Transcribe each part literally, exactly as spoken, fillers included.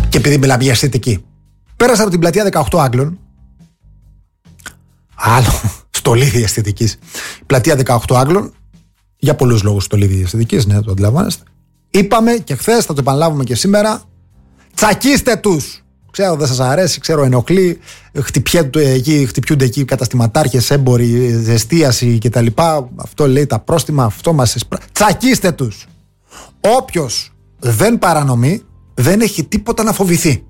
Και επειδή μιλάμε για αισθητική, πέρασα από την πλατεία δεκαοκτώ Άγγλων. Άλλο στολίδι αισθητικής. Πλατεία δεκαοκτώ Άγγλων. Για πολλούς λόγους στολίδι αισθητικής, ναι, το αντιλαμβάνεστε. Είπαμε και χθες, θα το επαναλάβουμε και σήμερα. Τσακίστε τους! Ξέρω δεν σας αρέσει, ξέρω ενοχλεί. Χτυπιούνται εκεί, χτυπιούνται εκεί καταστηματάρχες, έμποροι, εστίαση κτλ. Αυτό λέει τα πρόστιμα, αυτό μας εσπρα... Τσακίστε τους! Όποιος δεν παρανομεί, δεν έχει τίποτα να φοβηθεί.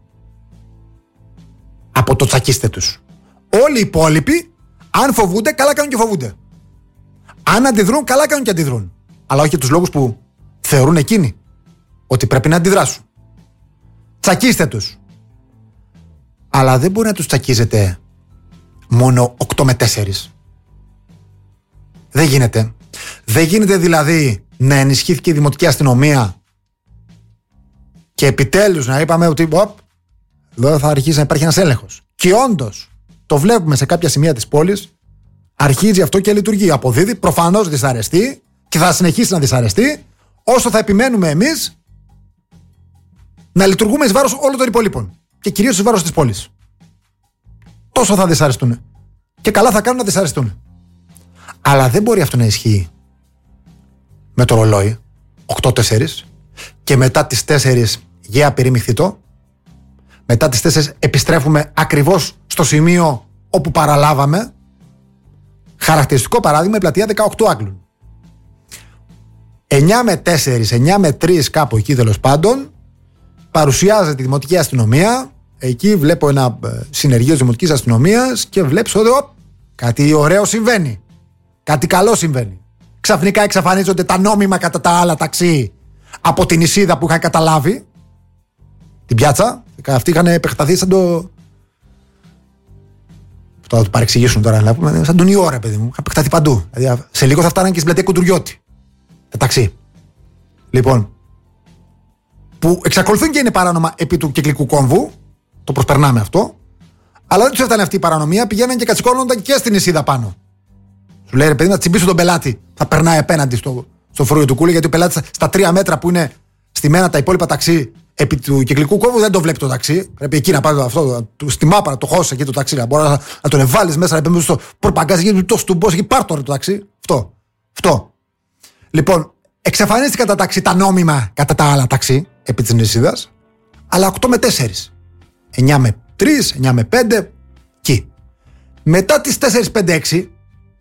Από το τσακίστε τους. Όλοι οι υπόλοιποι, αν φοβούνται, καλά κάνουν και φοβούνται. Αν αντιδρούν, καλά κάνουν και αντιδρούν. Αλλά όχι για τους λόγους που θεωρούν εκείνοι ότι πρέπει να αντιδράσουν. Τσακίστε τους. Αλλά δεν μπορεί να τους τσακίζετε μόνο οκτώ με τέσσερα. Δεν γίνεται. Δεν γίνεται δηλαδή να ενισχύθηκε η δημοτική αστυνομία και επιτέλους να είπαμε ότι οπ, εδώ θα αρχίσει να υπάρχει ένας έλεγχος. Και όντως το βλέπουμε σε κάποια σημεία της πόλης, αρχίζει αυτό και λειτουργεί. Αποδίδει, προφανώς δυσαρεστεί και θα συνεχίσει να δυσαρεστεί όσο θα επιμένουμε εμείς να λειτουργούμε εις βάρος όλων των υπολείπων και κυρίως εις βάρος της πόλης. Τόσο θα δυσαρεστούν. Και καλά θα κάνουν να δυσαρεστούν. Αλλά δεν μπορεί αυτό να ισχύει με το ρολόι οκτώ τέσσερα και μετά τις τέσσερις γεια περιμηχθητό. Μετά τις τέσσερις επιστρέφουμε ακριβώς στο σημείο όπου παραλάβαμε. Χαρακτηριστικό παράδειγμα η πλατεία δεκαοκτώ Άγγλων. εννιά με τέσσερα, εννιά με τρία κάπου εκεί τέλος πάντων, παρουσιάζεται η δημοτική αστυνομία. Εκεί βλέπω ένα συνεργείο της δημοτικής αστυνομίας και βλέπεις ότι ο, κάτι ωραίο συμβαίνει. Κάτι καλό συμβαίνει. Ξαφνικά εξαφανίζονται τα νόμιμα κατά τα άλλα ταξί από την Ισίδα που είχαν καταλάβει την πιάτσα. Αυτοί είχαν επεκταθεί σαν το. Θα το παρεξηγήσουν τώρα να πούμε. Σαν τον Ιώ, ρε παιδί μου. Είχαν επεκταθεί παντού. Δηλαδή, σε λίγο θα φτάναν και στην πλατεία Κουντουριώτη. Τα ταξί. Λοιπόν. Που εξακολουθούν και είναι παράνομα επί του κυκλικού κόμβου. Το προσπερνάμε αυτό. Αλλά δεν τους έφτανε αυτή η παρανομία. Πηγαίναν και κατσικώνονταν και στην Ισίδα πάνω. Σου λέει ρε παιδί να τσιμπήσω τον πελάτη. Θα περνάει απέναντι στο, στο φρούριο του κούλι. Γιατί ο πελάτης στα τρία μέτρα που είναι στημένα τα υπόλοιπα ταξί επί του κυκλικού κόμβου δεν το βλέπει το ταξί. Πρέπει εκεί να πάει αυτό, στη μάπα να το χώσει εκεί το ταξί. Να μπορεί να, να τον βάλει μέσα, να πει στο προπαγκάζι, γιατί το στουμπό εκεί πάρ' το ταξί. Αυτό. Αυτό. Λοιπόν, εξαφανίστηκαν τα ταξί τα νόμιμα κατά τα άλλα ταξί επί της νησίδας, αλλά οκτώ με τέσσερα. εννιά με τρία, εννιά με πέντε. Εκεί. Μετά τις τέσσερα πέντε έξι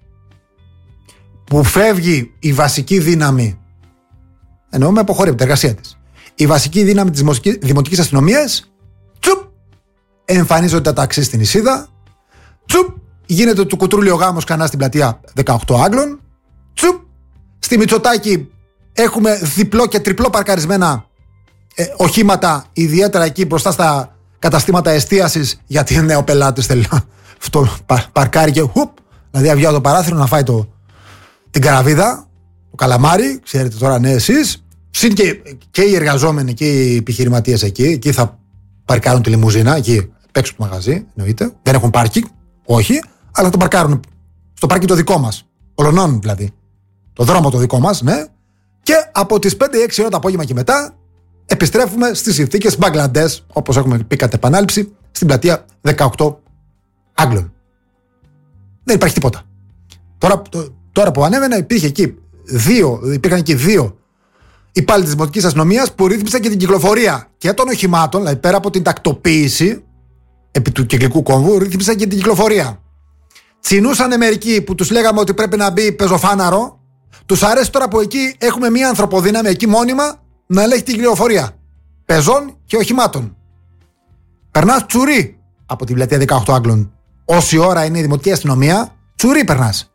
που φεύγει η βασική δύναμη, εννοούμε αποχωρεί από την εργασία της, η βασική δύναμη της δημοτικής αστυνομίας, τσουπ, εμφανίζονται τα ταξί στην Ισίδα, τσουπ, γίνεται του κουτρούλιο γάμος κανά στην πλατεία δεκαοκτώ Άγγλων, τσουπ, στη Μητσοτάκη έχουμε διπλό και τριπλό παρκαρισμένα ε, οχήματα, ιδιαίτερα εκεί μπροστά στα καταστήματα εστίασης, γιατί είναι ο πελάτης θέλει αυτό πα, παρκάρει και χουπ, δηλαδή βγει από το παράθυρο να φάει το, την καραβίδα, το καλαμάρι, ξέρετε τώρα, ναι, εσείς. Συν και, και οι εργαζόμενοι και οι επιχειρηματίες εκεί, εκεί θα παρκάρουν τη λιμουζίνα, εκεί έξω του μαγαζί, εννοείται. Δεν έχουν πάρκινγκ, όχι, αλλά θα το παρκάρουν στο πάρκινγκ το δικό μας. Ολονών δηλαδή. Το δρόμο το δικό μας, ναι. Και από τις πέντε έξι ώρα το απόγευμα και μετά επιστρέφουμε στις συνθήκες Μπαγκλαντές, όπως έχουμε πει κατ' επανάληψη, στην πλατεία δεκαοκτώ Άγγλων. Δεν υπάρχει τίποτα. Τώρα, το, τώρα που ανέβαινα υπήρχε εκεί δύο, υπήρχαν εκεί δύο υπάλληλοι της δημοτικής αστυνομίας που ρύθμισαν και την κυκλοφορία και των οχημάτων, δηλαδή πέρα από την τακτοποίηση επί του κυκλικού κόμβου, ρύθμισαν και την κυκλοφορία. Τσινούσανε μερικοί που τους λέγαμε ότι πρέπει να μπει πεζοφάναρο. Τους αρέσει τώρα που εκεί έχουμε μια ανθρωποδύναμη εκεί μόνιμα να ελέγχει την κυκλοφορία πεζών και οχημάτων. Περνάς τσουρί από την πλατεία δεκαοκτώ Άγγλων. Όση ώρα είναι η δημοτική αστυνομία, τσουρί περνάς.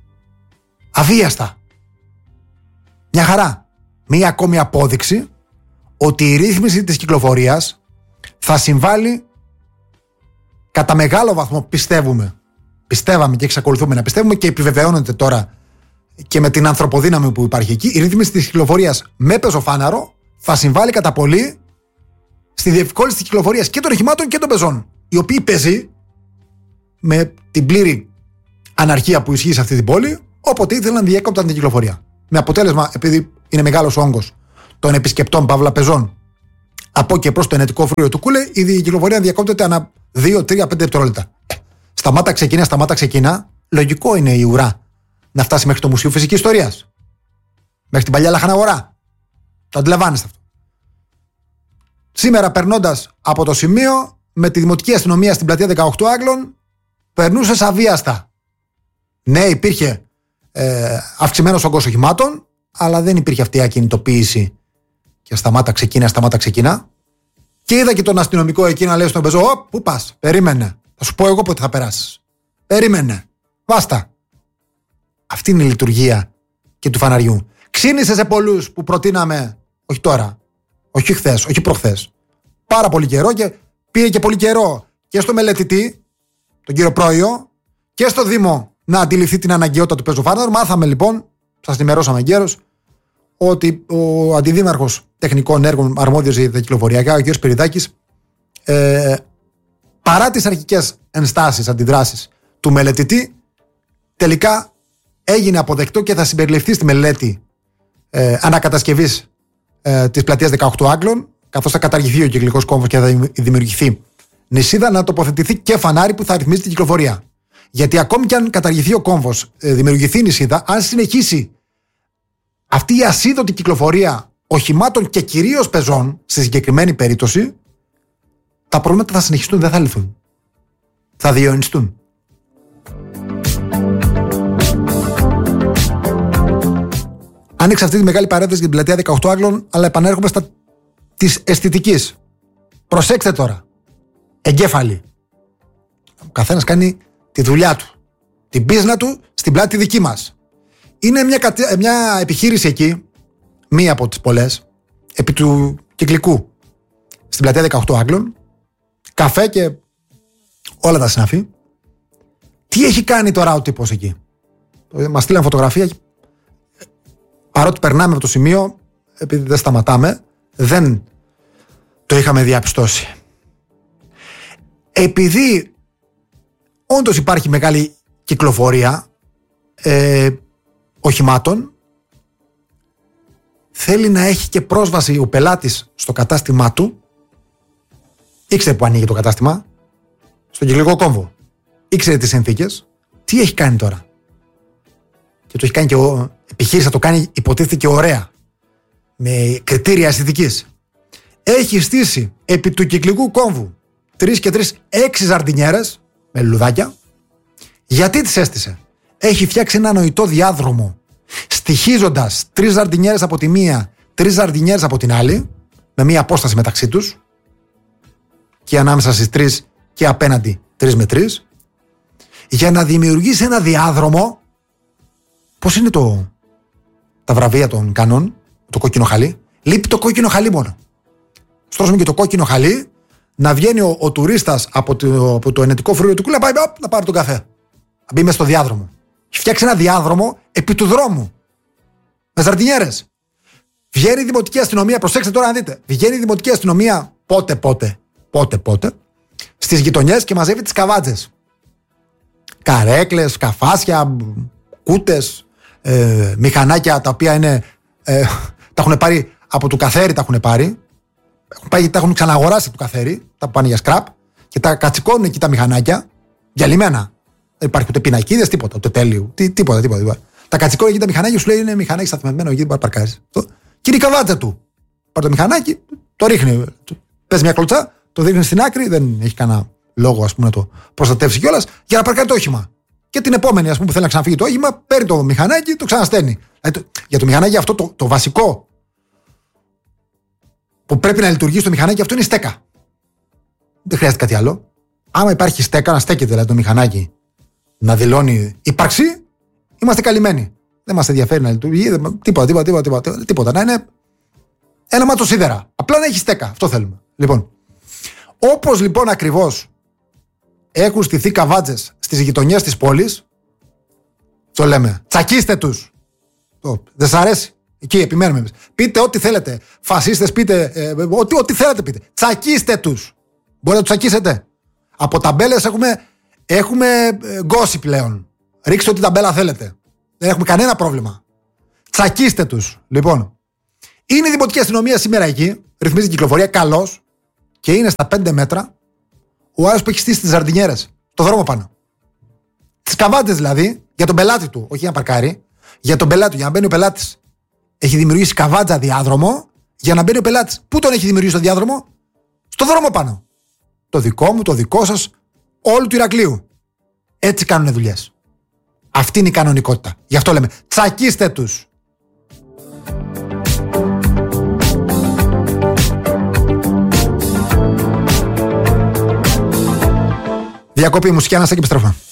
Αβίαστα. Μια χαρά. Μία ακόμη απόδειξη ότι η ρύθμιση της κυκλοφορίας θα συμβάλλει κατά μεγάλο βαθμό, πιστεύουμε. Πιστεύαμε και εξακολουθούμε να πιστεύουμε και επιβεβαιώνεται τώρα και με την ανθρωποδύναμη που υπάρχει εκεί. Η ρύθμιση της κυκλοφορίας με πεζοφάναρο θα συμβάλλει κατά πολύ στη διευκόλυνση της κυκλοφορίας και των οχημάτων και των πεζών. Οι οποίοι πεζοί, με την πλήρη αναρχία που ισχύει σε αυτή την πόλη, όποτε ήθελαν να διέκοπταν την κυκλοφορία. Με αποτέλεσμα, επειδή είναι μεγάλος ο όγκος των επισκεπτών παύλα πεζών Από και προς το ενετικό φρούριο του Κούλε, η κυκλοφορία διακόπτεται ανά δύο, τρία, πέντε δευτερόλεπτα. Σταμάτα ξεκινά, σταμάτα ξεκινά. Λογικό είναι η ουρά να φτάσει μέχρι το Μουσείο Φυσικής Ιστορίας. Μέχρι την παλιά Λαχαναγορά. Το αντιλαμβάνεστε αυτό. Σήμερα, περνώντας από το σημείο, με τη Δημοτική Αστυνομία στην πλατεία δεκαοκτώ Άγγλων, περνούσε αβίαστα. Ναι, υπήρχε ε, αυξημένος όγκος οχημάτων, αλλά δεν υπήρχε αυτή η ακινητοποίηση και σταμάτα ξεκίνα, σταμάτα ξεκίνα. Και είδα και τον αστυνομικό εκεί να λέει στον πεζό: Ω, πού πας, περίμενε. Θα σου πω εγώ πότε θα περάσεις. Περίμενε. Βάστα. Αυτή είναι η λειτουργία και του φαναριού. Ξύνησε σε πολλούς που προτείναμε, όχι τώρα, όχι χθες, όχι προχθές. Πάρα πολύ καιρό και πήρε και πολύ καιρό και στο μελετητή, τον κύριο Πρόιο, και στο Δήμο να αντιληφθεί την αναγκαιότητα του πεζοφάναρου. Μάθαμε λοιπόν, σας ενημερώσαμε εγκαίρως, ότι ο αντιδήμαρχος τεχνικών έργων αρμόδιος για τα κυκλοφοριακά, ο κ. Σπυριδάκης, ε, παρά τις αρχικές ενστάσεις, αντιδράσεις του μελετητή, τελικά έγινε αποδεκτό και θα συμπεριληφθεί στη μελέτη ε, ανακατασκευής ε, της πλατείας δεκαοκτώ Άγγλων, καθώς θα καταργηθεί ο κυκλικός κόμβος και θα δημιουργηθεί νησίδα, να τοποθετηθεί και φανάρι που θα ρυθμίζει την κυκλοφορία. Γιατί ακόμη και αν καταργηθεί ο κόμβος, ε, δημιουργηθεί νησίδα, αν συνεχίσει αυτή η ασίδωτη κυκλοφορία οχημάτων και κυρίως πεζών, στη συγκεκριμένη περίπτωση, τα προβλήματα θα συνεχιστούν, δεν θα λυθούν. Θα διαιωνιστούν. Άνοιξα αυτή τη μεγάλη παρένθεση για την πλατεία δεκαοκτώ Άγγλων, αλλά επανέρχομαι στα της αισθητικής. Προσέξτε τώρα. Εγκέφαλη. Ο καθένας κάνει τη δουλειά του. Την πίσνα του στην πλάτη δική μας. Είναι μια, κατε... μια επιχείρηση εκεί, μία από τις πολλές, επί του Κυκλικού, στην πλατεία δεκαοκτώ Άγγλων, καφέ και όλα τα συναφή. Τι έχει κάνει τώρα ο τύπος εκεί? Μας στείλαν φωτογραφία. Παρότι περνάμε από το σημείο, επειδή δεν σταματάμε, δεν το είχαμε διαπιστώσει. Επειδή όντως υπάρχει μεγάλη κυκλοφορία ε, οχημάτων, θέλει να έχει και πρόσβαση ο πελάτης στο κατάστημά του. Ήξερε που ανοίγει το κατάστημα, στον Κυκλικό Κόμβο. Ήξερε τις συνθήκες. Τι έχει κάνει τώρα? Και το έχει κάνει και ο επιχείρηση, θα το κάνει, υποτίθεται, και ωραία, με κριτήρια αισθητικής. Έχει στήσει επί του Κυκλικού Κόμβου τρεις και τρεις έξι ζαρτινιέρες με λουλουδάκια. Γιατί τις έστησε? Έχει φτιάξει ένα νοητό διάδρομο, στοιχίζοντας τρεις ζαρτινιέρες από τη μία, τρεις ζαρτινιέρες από την άλλη, με μία απόσταση μεταξύ τους, και ανάμεσα στις τρεις και απέναντι τρεις με τρεις, για να δημιουργήσει ένα διάδρομο. Πώς είναι το, τα βραβεία των κανόν, το κόκκινο χαλί? Λείπει το κόκκινο χαλί μόνο. Στρώσουμε και το κόκκινο χαλί, να βγαίνει ο, ο τουρίστας από το, από το ενετικό φρούριο του Κούλε, να πάει να πάρει τον καφέ. Να μπει μέσα στο διάδρομο. Έχει φτιάξει ένα διάδρομο επί του δρόμου. Με ζαρτινιέρες. Βγαίνει η Δημοτική Αστυνομία, προσέξτε τώρα να δείτε. Βγαίνει η Δημοτική Αστυνομία πότε πότε, πότε πότε, στις γειτονιές και μαζεύει τις καβάτζες. Καρέκλες, σκαφάσια, κούτες, ε, μηχανάκια τα οποία είναι, ε, τα έχουν πάρει από του καθαίρι, τα έχουν πάρει. Έχουν πάει, τα έχουν ξαναγοράσει του καθαίρι, τα που πάνε για σκραπ, και τα κατσικώνουν εκεί τα μηχανάκια, διαλυμένα. Δεν υπάρχει ούτε πινακίδες, τίποτα, ούτε τέλειο, τι, τίποτα, τίποτα, τίποτα. Τα κατσικώνουν εκεί τα μηχανάκια, σου λέει είναι μηχανάκι σταθμευμένο εκεί, μπορεί να παρκάρει. Και είναι η καβάτσα του. Πάρει το μηχανάκι, το ρίχνει, παίζει μια κλωτσά, το δείχνει στην άκρη, δεν έχει κανένα λόγο, ας πούμε, να το προστατεύσει κιόλας, για να παρκάρει το όχημα. Και την επόμενη, ας πούμε, που θέλει να ξαναφύγει το όχημα, παίρνει το μηχανάκι, το ξαναστέλνει. Δηλαδή, για το μηχανάκι αυτό το, το βασικό που πρέπει να λειτουργήσει το μηχανάκι αυτό είναι η στέκα. Δεν χρειάζεται κάτι άλλο. Άμα υπάρχει στέκα, να στέκεται δηλαδή το μηχανάκι, να δηλώνει ύπαρξη, είμαστε καλυμμένοι. Δεν μας ενδιαφέρει να λειτουργεί, τίποτα, τίποτα, τίποτα, τίποτα, τίποτα. Να είναι ένα μάτσο σίδερα. Απλά να έχει στέκα. Αυτό θέλουμε. Λοιπόν, όπως λοιπόν ακριβώς έχουν στηθεί καβάτζες στις γειτονιές της πόλης, το λέμε, τσακίστε τους. Δεν σας αρέσει? Εκεί επιμένουμε εμείς. Πείτε ό,τι θέλετε. Φασίστες, πείτε ε, ό,τι, ό,τι θέλετε, πείτε. Τσακίστε τους. Μπορείτε να τους τσακίσετε? Από ταμπέλες έχουμε, έχουμε γκόσι πλέον. Ρίξτε ό,τι ταμπέλα θέλετε. Δεν έχουμε κανένα πρόβλημα. Τσακίστε τους. Λοιπόν, είναι η Δημοτική Αστυνομία σήμερα εκεί. ρυθμίζει την κυκλοφορία καλώς και είναι στα πέντε μέτρα ο άλλος που έχει στήσει τις ζαρντινιέρες, το δρόμο πάνω. Τις καβάτες δηλαδή, για τον πελάτη του, όχι για να παρκάρει, για τον πελάτη του, για να μπαίνει ο πελάτης. Έχει δημιουργήσει καβάτζα διάδρομο για να μπαίνει ο πελάτης. Πού τον έχει δημιουργήσει το διάδρομο? Στο δρόμο πάνω. Το δικό μου, το δικό σας, όλου του Ηρακλείου. Έτσι κάνουν δουλειές. Αυτή είναι η κανονικότητα. Γι' αυτό λέμε, τσακίστε τους. Διακόπη μουσική, ανάσα και επιστρέφουμε.